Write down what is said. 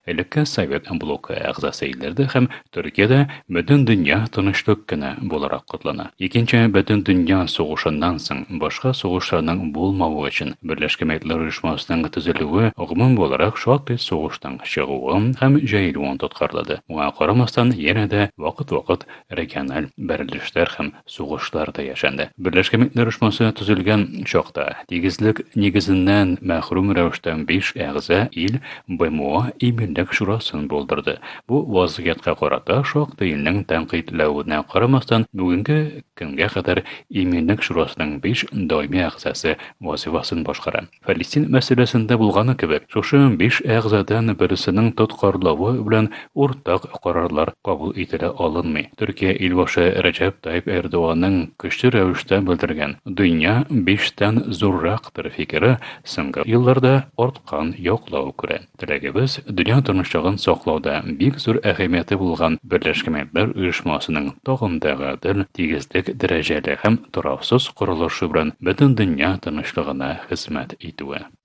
Элекке Совет блогы әгъзасы илләрдә һәм Төркиядә бөтен дөнья тынычлык көне буларак котлана. Икенче бөтен дөнья сугышыннан соң башка сугышларның булмавы өчен Берләшкән Милләтләр Оешмасының төзелүе гомум буларак шактый сугыштан чыгуы һәм җәелүен тоткарлады. Моңа карамастан янә дә вакыт-вакыт региональ бәрелешләр һәм сугышлар да яшәнде. Берләшкән Милләтләр Оешмасы төзелгән чакта тигезлек нигезеннән мәхрүм рәвештә 5 әгъза ил БМО Иминлек шурасын булдырды. Бу вазгыятькә карата шактый илнең тәнкыйтьләвенә карамастан бүгенге көнгә кадәр Иминлек шурасының 5 даими әгъзасы вазифасын башкара. Фәлестин мәсьәләсендә булганы кебек, шушы 5 әгъзадан берсенең тоткарлавы белән уртак карарлар кабул ителә алынмый. Төркия илбашы Рәҗәп Таyyip Эрдоганның көчле рәвештә белдергән дөнья 5тән зуррактыр фикере соңгы елларда арткан яклау күрә. Теләгебез дөнья тынычлыгын саклауда бик зур әһәмияте булган Берләшкән Милләтләр Оешмасының тагын да гадел, тигезлек дәрәҗәле һәм тарафсыз корылышы белән бөтен дөнья тынычлыгына хезмәт итүе.